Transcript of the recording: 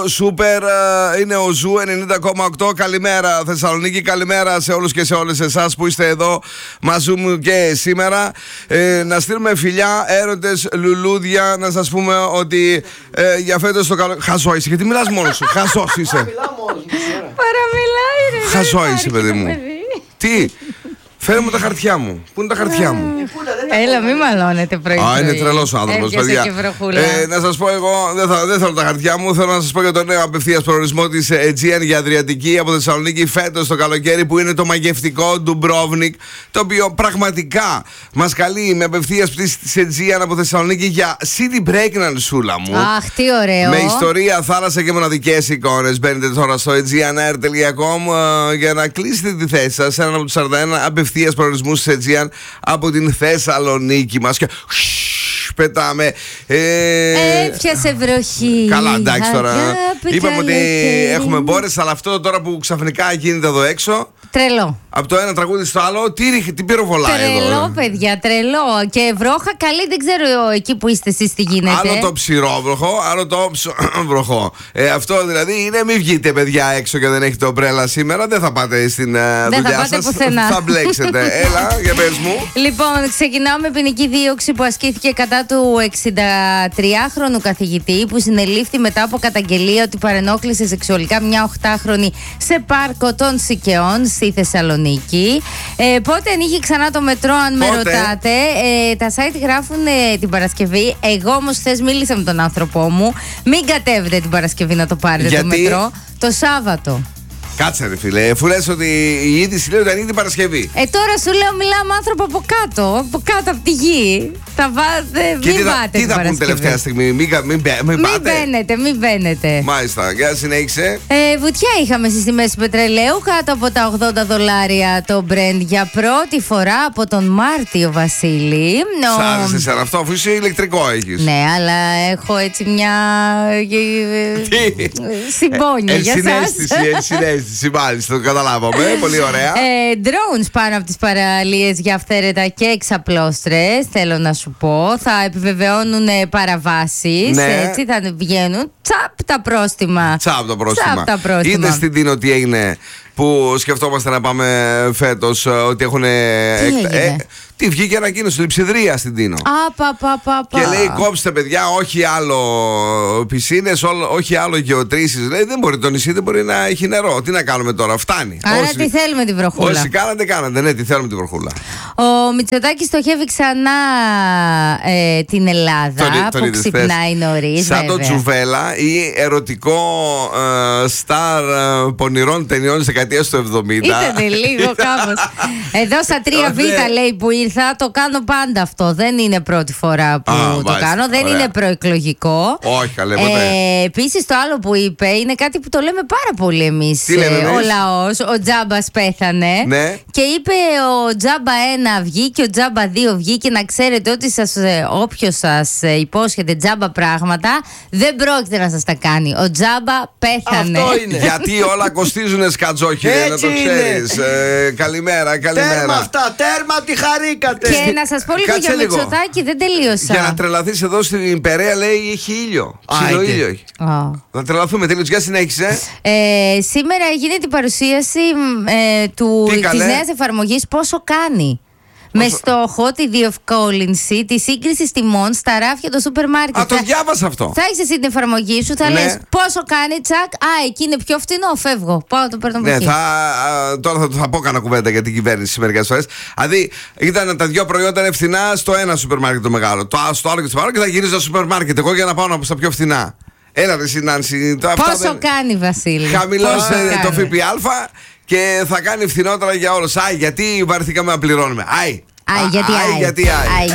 Σούπερ, είναι ο Ζου 90,8. Καλημέρα Θεσσαλονίκη, καλημέρα σε όλους και σε όλες εσάς που είστε εδώ μαζί μου και σήμερα. Να στείλουμε φιλιά, έρωτες, λουλούδια. Να σας πούμε ότι για φέτος το καλό. Χαζό είσαι, γιατί μιλάς μόνος σου. Χαζός είσαι. Παραμιλάει ρε. Χαζό είσαι, παιδί μου. Τι, φέρε μου τα χαρτιά μου. Πού είναι τα χαρτιά μου? Έλα, μην μαλώνετε πρωί. Είναι τρελός ο άνθρωπος, παιδιά. Να σας πω εγώ, δεν θέλω τα χαρτιά μου. Θέλω να σας πω για τον νέο απευθείας προορισμό της Aegean για Αδριατική από Θεσσαλονίκη φέτος το καλοκαίρι, που είναι το μαγευτικό Dubrovnik, το οποίο πραγματικά μας καλεί με απευθείας πτήση της Aegean από Θεσσαλονίκη για city break, Νανσούλα μου. Αχ, τι ωραίο. Με ιστορία, θάλασσα και μοναδικές εικόνες. Μπαίνετε τώρα στο aegeanair.com για να κλείσετε τη θέση σας σε έναν από τους 41 απευθείας προορισμούς της Aegean από την Θεσσαλονίκη μας. Και πετάμε. Έπιασε βροχή. Καλά, εντάξει τώρα. Είπαμε ότι έχουμε μπόρες, αλλά αυτό τώρα που ξαφνικά γίνεται εδώ έξω. Τρελό. Από το ένα τραγούδι στο άλλο, τι πυροβολάει εδώ. Τρελό, παιδιά, τρελό. Και βρόχα καλή, δεν ξέρω εκεί που είστε εσείς τι γίνεται. Άλλο το ψηρόβροχο, άλλο το βροχό. Αυτό δηλαδή είναι, μην βγείτε παιδιά έξω και δεν έχετε ομπρέλα σήμερα. Δεν θα πάτε στην δουλειά σας. Θα μπλέξετε. Έλα, για πες μου. Λοιπόν, ξεκινάω με ποινική δίωξη που ασκήθηκε κατά του 63χρονου καθηγητή, που συνελήφθη μετά από καταγγελία ότι παρενόχλησε σεξουαλικά μια 8χρονη σε πάρκο των Σικαιών στη Θεσσαλονίκη. Πότε ανοίγει ξανά το μετρό, αν με ρωτάτε? Τα site γράφουν την Παρασκευή. Εγώ όμως χθες μίλησα με τον άνθρωπό μου. Μην κατέβετε την Παρασκευή να το πάρετε το μετρό. Το Σάββατο. Κάτσε ρε φίλε, αφού λες ότι η είδηση λέει ότι ανοίγει την Παρασκευή. Τώρα σου λέω, μιλάμε άνθρωπο από κάτω από τη γη. Θα βάτε, μην πάτε. Τι θα πούν τελευταία στιγμή, μην πάτε. Μην μπαίνετε. Μάλιστα, για συνέχισε. Βουτιά είχαμε στις τιμές του πετρελαίου, κάτω από τα $80 το Brent για πρώτη φορά από τον Μάρτιο, Βασίλη. Σ' άρεσε εσένα αυτό, αφού είσαι ηλεκτρικό έχεις. Ναι, αλλά έχω έτσι μια συμπόνια για σας. Συνέστηση, μάλιστα, το καταλάβαμε. Πολύ ωραία. Drones πάνω από τις παραλίες για αυθαίρετα και εξαπλώστρες, θέλω να σου πω. Θα επιβεβαιώνουν παραβάσεις. Ναι. Έτσι θα βγαίνουν. Τσαπ τα πρόστιμα. Είδες στην Τίνο τι έγινε, που σκεφτόμαστε να πάμε φέτος, ότι έχουν. Τι βγήκε ανακοίνωση, λειψιδρία στην Τίνο. Και λέει κόψτε παιδιά, όχι άλλο πισίνες, όχι άλλο γεωτρήσεις. Λέει δεν μπορεί το νησί, δεν μπορεί να έχει νερό. Τι να κάνουμε τώρα, φτάνει. Άρα τι θέλουμε την βροχούλα. Όσοι κάνατε, ναι, τι θέλουμε την βροχούλα. Ο Μητσοτάκης στοχεύει ξανά την Ελλάδα που ξυπνάει νωρίς. Σαν το Τζουβέλα ή ερωτικό στάρ πονηρών ταινιών της δεκαετίας του 70. Ήτανε λίγο κάπως. Εδώ στα 3Β λέει που ήρθα, το κάνω πάντα αυτό. Δεν είναι πρώτη φορά που το κάνω. Δεν είναι προεκλογικό. Όχι, καλέ, ποτέ. Επίσης το άλλο που είπε είναι κάτι που το λέμε πάρα πολύ εμείς. Ο λαός. Ο Τζάμπας πέθανε. Ναι. Και είπε ο Τζάμπα 1 βγήκε, ο Τζάμπα 2 βγήκε. Να ξέρετε ότι όποιος σας υπόσχεται τζάμπα πράγματα δεν πρόκειται να σας τα κάνει. Ο Τζάμπα πέθανε. Αυτό είναι. Γιατί όλα κοστίζουνε σκατζόχυρε, να το ξέρεις. Καλημέρα. Τέρμα αυτά, τέρμα τη χαρήκατε. Και να σας πω λίγο για Μητσοτάκη, δεν τελείωσα. Για να τρελαθείς, εδώ στην Περαία λέει έχει ήλιο. Ψηλό ήλιο έχει. Να τρελαθούμε, τέλος, για συνέχισε. Σήμερα γίνεται η παρουσίαση της νέας εφαρμογής Πόσο κάνει. Με στόχο τη διευκόλυνση τη σύγκριση τιμών στα ράφια του σούπερ μάρκετ. Το διάβασα αυτό. Θα έχεις εσύ την εφαρμογή σου, θα λες πόσο κάνει, τσακ. Εκεί είναι πιο φτηνό, φεύγω. Πάω το παίρνω από εκεί. Τώρα θα πω κανένα κουβέντα για την κυβέρνηση μερικές φορές. Δηλαδή, ήταν τα δύο προϊόντα είναι φθηνά στο ένα σούπερ μάρκετ το μεγάλο. Στο άλλο και στο άλλο και θα γυρίζω στο σούπερ μάρκετ. Εγώ για να πάω στα πιο φθηνά. Έλα, ρε Νάνση. Πόσο κάνει, Βασίλη. Χαμηλώσε το ΦΠΑ και θα κάνει φθηνότερα για όλους. Γιατί βαρεθήκαμε να πληρώνουμε. Γιατί